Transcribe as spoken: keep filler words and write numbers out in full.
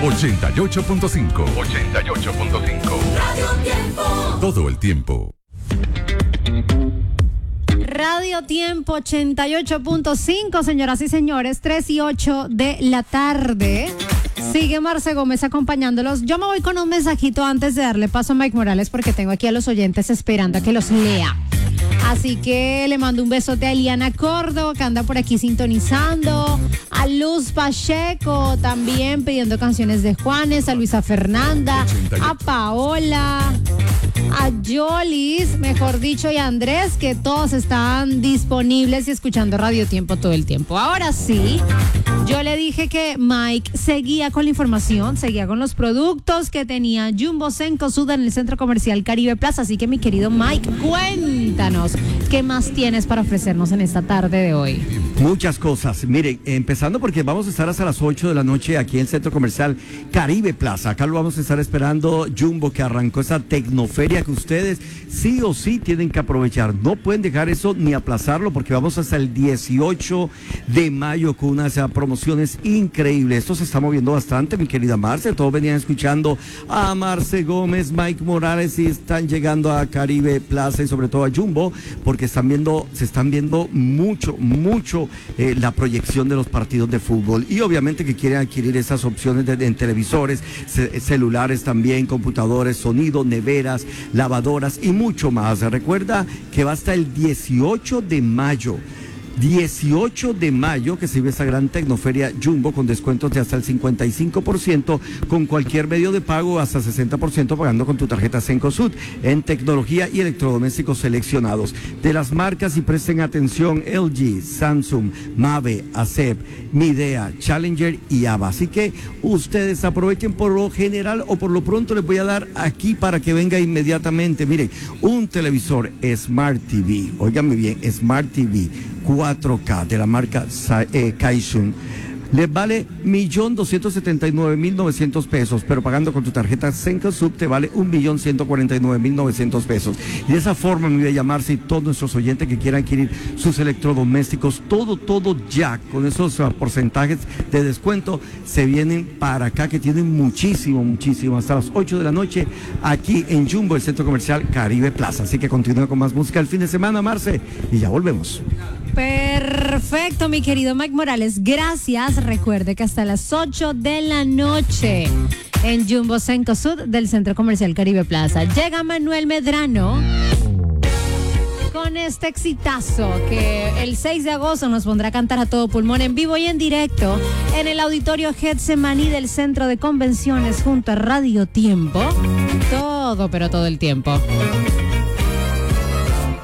ochenta y ocho punto cinco. ochenta y ocho punto cinco. Radio Tiempo. Todo el tiempo. Radio Tiempo ochenta y ocho punto cinco, señoras y señores, tres y ocho de la tarde. Sigue Marce Gómez acompañándolos. Yo me voy con un mensajito antes de darle paso a Mike Morales porque tengo aquí a los oyentes esperando a que los lea. Así que le mando un besote a Eliana Córdoba, que anda por aquí sintonizando, a Luz Pacheco también pidiendo canciones de Juanes, a Luisa Fernanda, a Paola, a Yolis, mejor dicho, y a Andrés, que todos están disponibles y escuchando Radio Tiempo todo el tiempo. Ahora sí, yo le dije que Mike seguía con la información, seguía con los productos que tenía Jumbo Cencosud en el Centro Comercial Caribe Plaza. Así que, mi querido Mike, cuéntanos, ¿qué más tienes para ofrecernos en esta tarde de hoy? Muchas cosas. Miren, empezando porque vamos a estar hasta las ocho de la noche aquí en el Centro Comercial Caribe Plaza. Acá lo vamos a estar esperando Jumbo, que arrancó esa tecnoferia que ustedes sí o sí tienen que aprovechar. No pueden dejar eso ni aplazarlo porque vamos hasta el dieciocho de mayo con unas promociones increíbles. Esto se está moviendo bastante, mi querida Marce. Todos venían escuchando a Marce Gómez, Mike Morales, y están llegando a Caribe Plaza y sobre todo a Jumbo porque están viendo, se están viendo mucho, mucho eh, la proyección de los partidos de fútbol, y obviamente que quieren adquirir esas opciones de, de, en televisores, ce, celulares también, computadores, sonido, neveras, lavadoras y mucho más. Recuerda que va hasta el dieciocho de mayo. dieciocho de mayo que se ve esa gran tecnoferia Jumbo con descuentos de hasta el cincuenta y cinco por ciento con cualquier medio de pago, hasta sesenta por ciento pagando con tu tarjeta Cencosud en tecnología y electrodomésticos seleccionados de las marcas, y presten atención: L G, Samsung, Mave, Acep, Midea, Challenger y Ava. Así que ustedes aprovechen. Por lo general o por lo pronto les voy a dar aquí para que venga inmediatamente. Miren, un televisor Smart T V, óiganme bien, Smart T V cuatro K de la marca eh, Kaishun, les vale un millón doscientos setenta y nueve mil novecientos pesos, pero pagando con tu tarjeta Cencosud te vale un millón ciento cuarenta y nueve mil novecientos pesos. Y de esa forma me voy a llamarse y todos nuestros oyentes que quieran adquirir sus electrodomésticos, todo, todo ya, con esos uh, porcentajes de descuento, se vienen para acá, que tienen muchísimo, muchísimo, hasta las ocho de la noche, aquí en Jumbo, el Centro Comercial Caribe Plaza. Así que continúa con más música el fin de semana, Marce, y ya volvemos. Perfecto, mi querido Mike Morales, gracias. Recuerde que hasta las ocho de la noche en Jumbo Cencosud del Centro Comercial Caribe Plaza llega Manuel Medrano con este exitazo que el seis de agosto nos pondrá a cantar a todo pulmón en vivo y en directo en el Auditorio Getsemaní del Centro de Convenciones junto a Radio Tiempo. Todo, pero todo el tiempo.